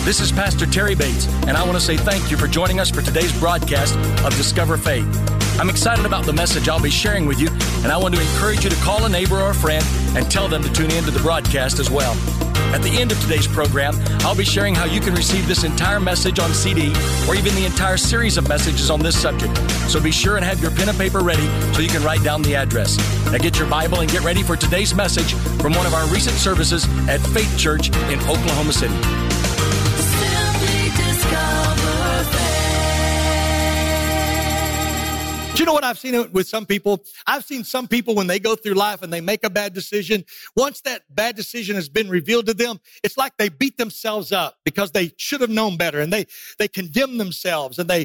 This is Pastor Terry Bates, and I want to say thank you for joining us for today's broadcast of Discover Faith. I'm excited about the message I'll be sharing with you, and I want to encourage you to call a neighbor or a friend and tell them to tune in to the broadcast as well. At the end of today's program, I'll be sharing how you can receive this entire message on CD or even the entire series of messages on this subject. So be sure and have your pen and paper ready so you can write down the address. Now get your Bible and get ready for today's message from one of our recent services at Faith Church in Oklahoma City. Do you know what I've seen with some people? I've seen some people when they go through life and they make a bad decision, once that bad decision has been revealed to them, it's like they beat themselves up because they should have known better, and they condemn themselves, and they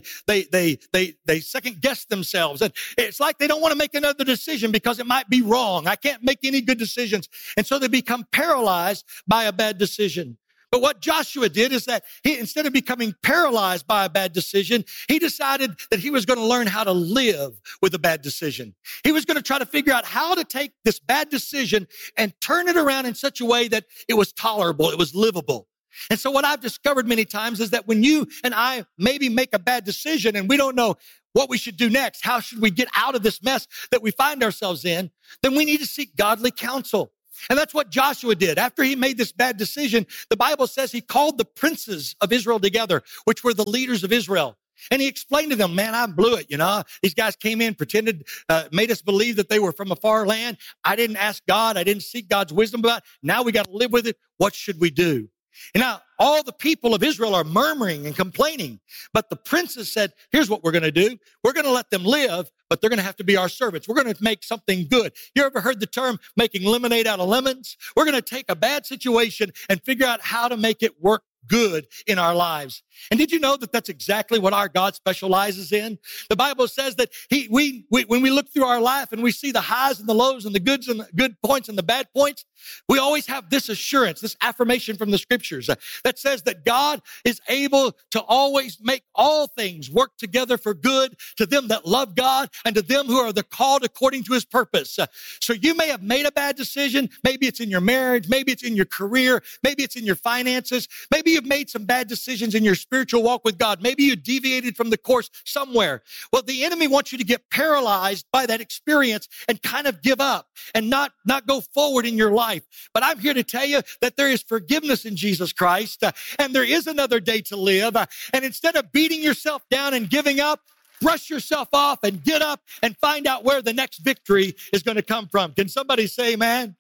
second guess themselves. And it's like they don't want to make another decision because it might be wrong. I can't make any good decisions. And so they become paralyzed by a bad decision. But what Joshua did is that he, instead of becoming paralyzed by a bad decision, he decided that he was going to learn how to live with a bad decision. He was going to try to figure out how to take this bad decision and turn it around in such a way that it was tolerable, it was livable. And so what I've discovered many times is that when you and I maybe make a bad decision and we don't know what we should do next, how should we get out of this mess that we find ourselves in, then we need to seek godly counsel. And that's what Joshua did. After he made this bad decision, the Bible says he called the princes of Israel together, which were the leaders of Israel. And he explained to them, man, I blew it. These guys came in, pretended, made us believe that they were from a far land. I didn't ask God. I didn't seek God's wisdom about it. Now we got to live with it. What should we do? And now all the people of Israel are murmuring and complaining. But the princes said, here's what we're going to do. We're going to let them live, but they're going to have to be our servants. We're going to make something good. You ever heard the term making lemonade out of lemons? We're going to take a bad situation and figure out how to make it work good in our lives. And did you know that that's exactly what our God specializes in? The Bible says that when we look through our life and we see the highs and the lows and the good points and the bad points, we always have this assurance, this affirmation from the scriptures that says that God is able to always make all things work together for good to them that love God and to them who are the called according to his purpose. So you may have made a bad decision. Maybe it's in your marriage. Maybe it's in your career. Maybe it's in your finances. Maybe you've made some bad decisions in your spiritual walk with God. Maybe you deviated from the course somewhere. Well, the enemy wants you to get paralyzed by that experience and kind of give up and not go forward in your life. But I'm here to tell you that there is forgiveness in Jesus Christ, and there is another day to live. And instead of beating yourself down and giving up, brush yourself off and get up and find out where the next victory is going to come from. Can somebody say amen?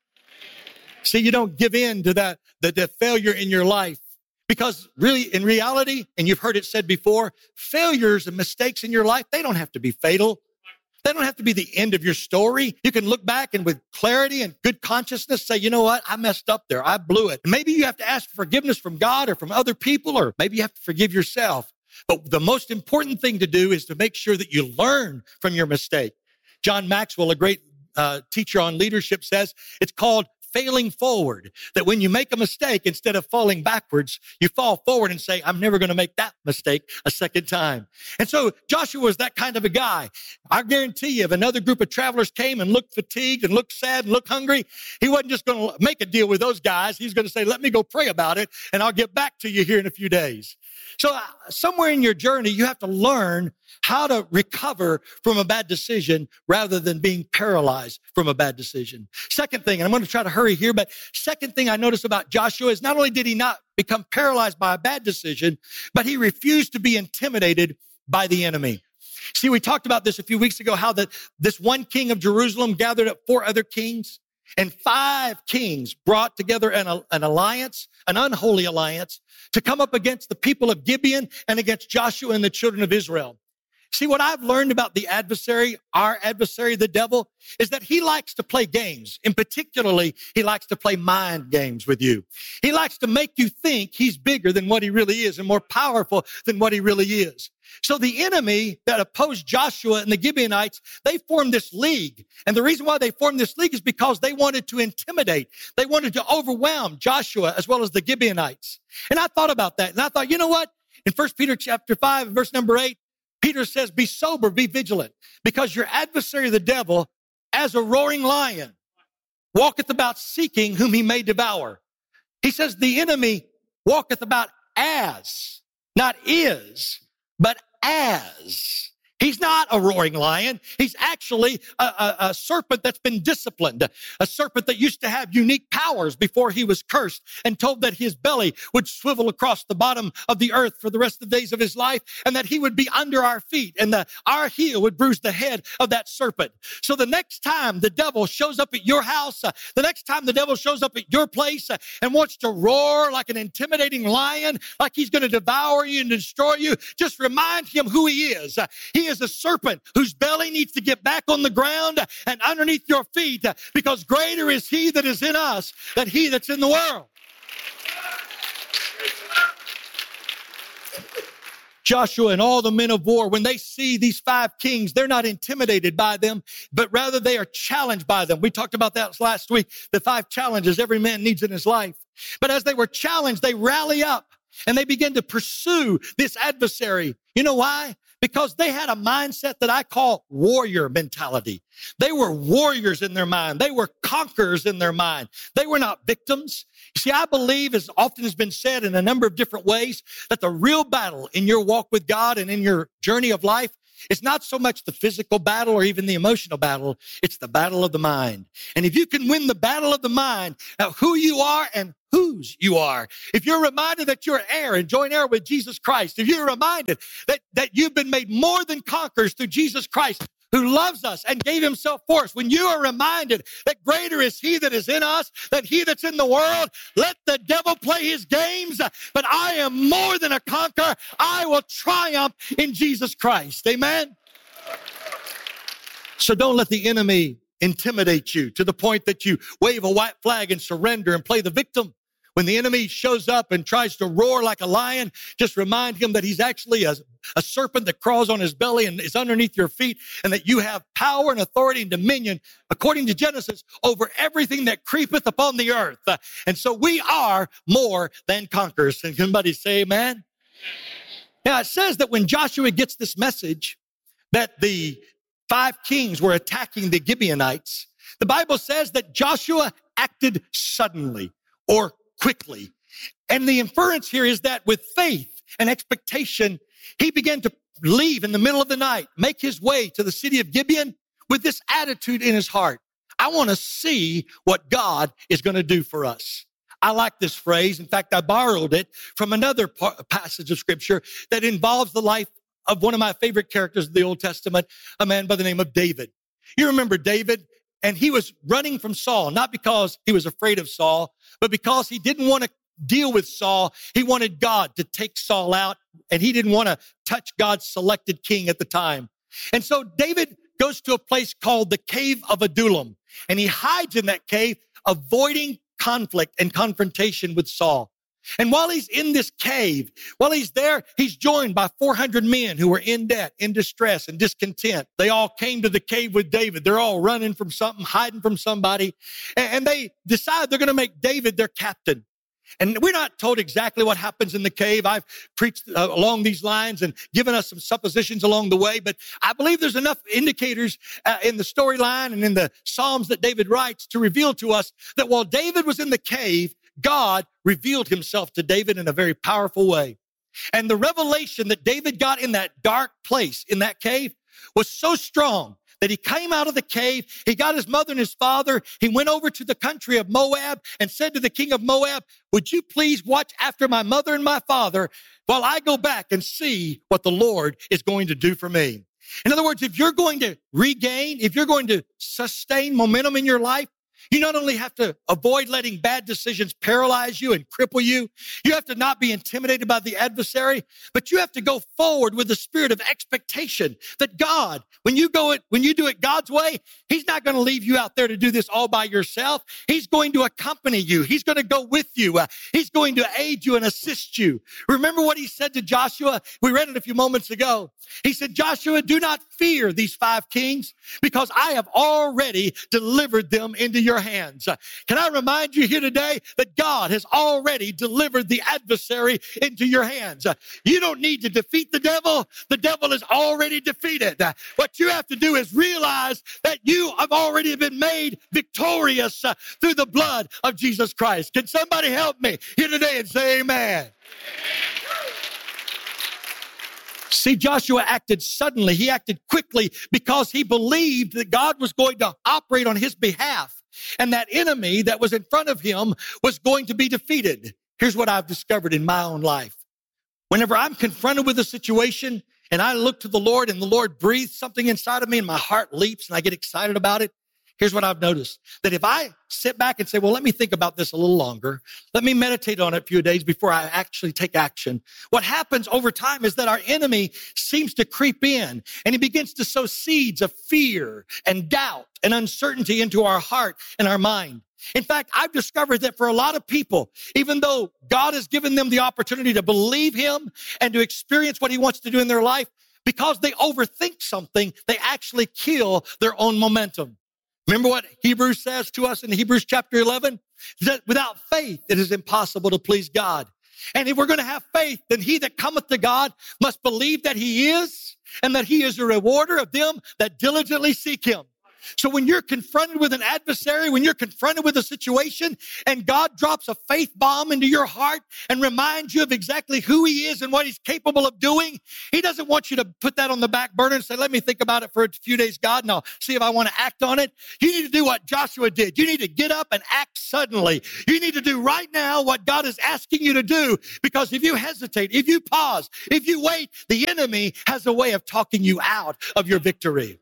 See, you don't give in to the failure in your life. Because really, in reality, and you've heard it said before, failures and mistakes in your life, they don't have to be fatal. They don't have to be the end of your story. You can look back and with clarity and good consciousness say, you know what? I messed up there. I blew it. And maybe you have to ask for forgiveness from God or from other people, or maybe you have to forgive yourself. But the most important thing to do is to make sure that you learn from your mistake. John Maxwell, a great teacher on leadership, says it's called failing forward, that when you make a mistake, instead of falling backwards, you fall forward and say, I'm never going to make that mistake a second time. And so Joshua was that kind of a guy. I guarantee you, if another group of travelers came and looked fatigued and looked sad and looked hungry, he wasn't just going to make a deal with those guys. He's going to say, let me go pray about it, and I'll get back to you here in a few days. So somewhere in your journey, you have to learn how to recover from a bad decision rather than being paralyzed from a bad decision. Second thing, and I'm going to try to hurry here, but second thing I notice about Joshua is not only did he not become paralyzed by a bad decision, but he refused to be intimidated by the enemy. See, we talked about this a few weeks ago, how this one king of Jerusalem gathered up 4 other kings, and 5 kings brought together an alliance, an unholy alliance, to come up against the people of Gibeon and against Joshua and the children of Israel. See, what I've learned about the adversary, our adversary, the devil, is that he likes to play games. And particularly, he likes to play mind games with you. He likes to make you think he's bigger than what he really is and more powerful than what he really is. So the enemy that opposed Joshua and the Gibeonites, they formed this league. And the reason why they formed this league is because they wanted to intimidate. They wanted to overwhelm Joshua as well as the Gibeonites. And I thought about that. And I thought, you know what? In 1 Peter chapter 5, verse number 8, Peter says, be sober, be vigilant, because your adversary, the devil, as a roaring lion, walketh about seeking whom he may devour. He says the enemy walketh about as, not is, but as. He's not a roaring lion. He's actually a serpent that's been disciplined, a serpent that used to have unique powers before he was cursed and told that his belly would swivel across the bottom of the earth for the rest of the days of his life, and that he would be under our feet, and our heel would bruise the head of that serpent. So the next time the devil shows up at your house, the next time the devil shows up at your place and wants to roar like an intimidating lion, like he's going to devour you and destroy you, just remind him who he is. He is a serpent whose belly needs to get back on the ground and underneath your feet, because greater is he that is in us than he that's in the world. Joshua and all the men of war, when they see these 5 kings, they're not intimidated by them, but rather they are challenged by them. We talked about that last week, the 5 challenges every man needs in his life. But as they were challenged, they rally up and they begin to pursue this adversary. You know why? Because they had a mindset that I call warrior mentality. They were warriors in their mind. They were conquerors in their mind. They were not victims. You see, I believe, as often has been said in a number of different ways, that the real battle in your walk with God and in your journey of life is not so much the physical battle or even the emotional battle. It's the battle of the mind. And if you can win the battle of the mind, who you are and whose you are, if you're reminded that you're heir and joint heir with Jesus Christ, if you're reminded that you've been made more than conquerors through Jesus Christ, who loves us and gave himself for us, when you are reminded that greater is he that is in us than he that's in the world, let the devil play his games, but I am more than a conqueror. I will triumph in Jesus Christ. Amen? So don't let the enemy intimidate you to the point that you wave a white flag and surrender and play the victim. When the enemy shows up and tries to roar like a lion, just remind him that he's actually a serpent that crawls on his belly and is underneath your feet, and that you have power and authority and dominion, according to Genesis, over everything that creepeth upon the earth. And so we are more than conquerors. And somebody say amen? Now it says that when Joshua gets this message that the 5 kings were attacking the Gibeonites, the Bible says that Joshua acted suddenly or quickly. And the inference here is that with faith and expectation, he began to leave in the middle of the night, make his way to the city of Gibeon with this attitude in his heart. I want to see what God is going to do for us. I like this phrase. In fact, I borrowed it from another passage of scripture that involves the life of one of my favorite characters of the Old Testament, a man by the name of David. You remember David? And he was running from Saul, not because he was afraid of Saul, but because he didn't want to deal with Saul. He wanted God to take Saul out, and he didn't want to touch God's selected king at the time. And so David goes to a place called the Cave of Adullam, and he hides in that cave, avoiding conflict and confrontation with Saul. And while he's in this cave, while he's there, he's joined by 400 men who were in debt, in distress, and discontent. They all came to the cave with David. They're all running from something, hiding from somebody. And they decide they're going to make David their captain. And we're not told exactly what happens in the cave. I've preached along these lines and given us some suppositions along the way, but I believe there's enough indicators in the storyline and in the Psalms that David writes to reveal to us that while David was in the cave, God revealed himself to David in a very powerful way. And the revelation that David got in that dark place, in that cave, was so strong that he came out of the cave, he got his mother and his father, he went over to the country of Moab and said to the king of Moab, would you please watch after my mother and my father while I go back and see what the Lord is going to do for me? In other words, if you're going to regain, if you're going to sustain momentum in your life, you not only have to avoid letting bad decisions paralyze you and cripple you, you have to not be intimidated by the adversary, but you have to go forward with the spirit of expectation that God, when you do it God's way, he's not going to leave you out there to do this all by yourself. He's going to accompany you. He's going to go with you. He's going to aid you and assist you. Remember what he said to Joshua? We read it a few moments ago. He said, Joshua, do not fear these 5 kings because I have already delivered them into your hands. Can I remind you here today that God has already delivered the adversary into your hands? You don't need to defeat the devil. The devil is already defeated. What you have to do is realize that you have already been made victorious through the blood of Jesus Christ. Can somebody help me here today and say amen? See, Joshua acted suddenly. He acted quickly because he believed that God was going to operate on his behalf, and that enemy that was in front of him was going to be defeated. Here's what I've discovered in my own life. Whenever I'm confronted with a situation and I look to the Lord and the Lord breathes something inside of me and my heart leaps and I get excited about it, here's what I've noticed. That if I sit back and say, well, let me think about this a little longer. Let me meditate on it a few days before I actually take action. What happens over time is that our enemy seems to creep in and he begins to sow seeds of fear and doubt and uncertainty into our heart and our mind. In fact, I've discovered that for a lot of people, even though God has given them the opportunity to believe him and to experience what he wants to do in their life, because they overthink something, they actually kill their own momentum. Remember what Hebrews says to us in Hebrews chapter 11? That without faith, it is impossible to please God. And if we're going to have faith, then he that cometh to God must believe that he is, and that he is a rewarder of them that diligently seek him. So when you're confronted with an adversary, when you're confronted with a situation and God drops a faith bomb into your heart and reminds you of exactly who he is and what he's capable of doing, he doesn't want you to put that on the back burner and say, let me think about it for a few days, God, and I'll see if I want to act on it. You need to do what Joshua did. You need to get up and act suddenly. You need to do right now what God is asking you to do, because if you hesitate, if you pause, if you wait, the enemy has a way of talking you out of your victory.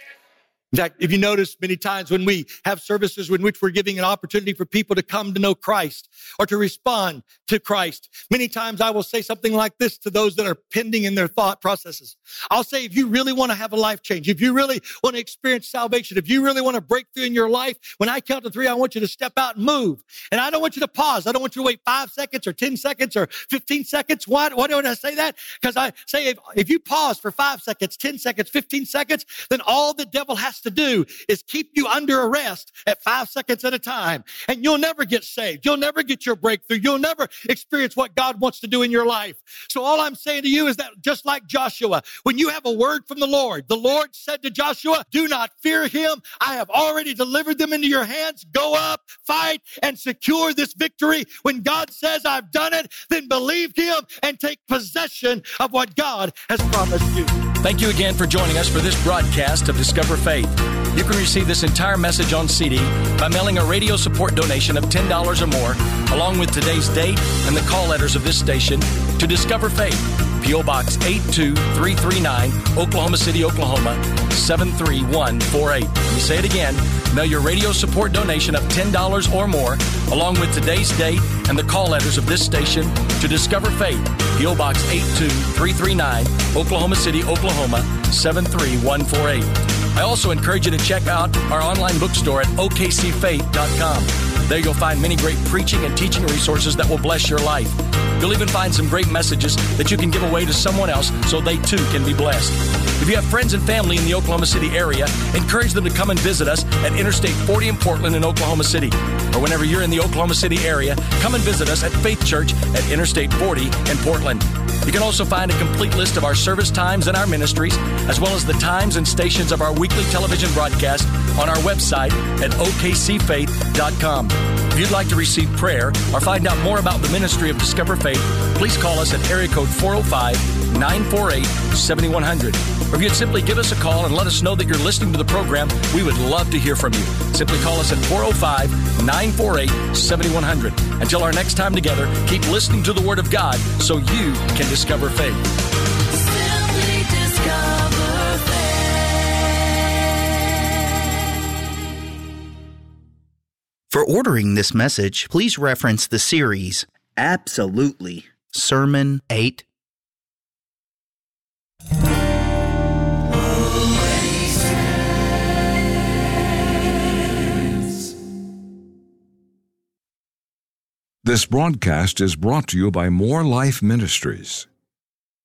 In fact, if you notice many times when we have services in which we're giving an opportunity for people to come to know Christ or to respond to Christ, many times I will say something like this to those that are pending in their thought processes. I'll say, if you really want to have a life change, if you really want to experience salvation, if you really want to break through in your life, when I count to 3, I want you to step out and move. And I don't want you to pause. I don't want you to wait 5 seconds or 10 seconds or 15 seconds. Why do I say that? Because I say if you pause for 5 seconds, 10 seconds, 15 seconds, then all the devil has to do is keep you under arrest at 5 seconds at a time. And you'll never get saved. You'll never get your breakthrough. You'll never experience what God wants to do in your life. So all I'm saying to you is that just like Joshua, when you have a word from the Lord said to Joshua, do not fear him. I have already delivered them into your hands. Go up, fight, and secure this victory. When God says I've done it, then believe him and take possession of what God has promised you. Thank you again for joining us for this broadcast of Discover Faith. You can receive this entire message on CD by mailing a radio support donation of $10 or more, along with today's date and the call letters of this station, to Discover Faith, P.O. Box 82339, Oklahoma City, Oklahoma, 73148. Let me say it again. Mail your radio support donation of $10 or more, along with today's date and the call letters of this station, to Discover Faith, P.O. Box 82339, Oklahoma City, Oklahoma, 73148. I also encourage you to check out our online bookstore at okcfaith.com. There you'll find many great preaching and teaching resources that will bless your life. You'll even find some great messages that you can give away to someone else so they too can be blessed. If you have friends and family in the Oklahoma City area, encourage them to come and visit us at Interstate 40 in Portland in Oklahoma City. Or whenever you're in the Oklahoma City area, come and visit us at Faith Church at Interstate 40 in Portland. You can also find a complete list of our service times and our ministries, as well as the times and stations of our weekly television broadcast on our website at okcfaith.com. If you'd like to receive prayer or find out more about the ministry of Discover Faith, please call us at area code 405-948-7100. Or if you'd simply give us a call and let us know that you're listening to the program, we would love to hear from you. Simply call us at 405-948-7100. Until our next time together, keep listening to the Word of God so you can discover faith. Simply discover faith. For ordering this message, please reference the series Absolutely, Sermon 8. This broadcast is brought to you by More Life Ministries.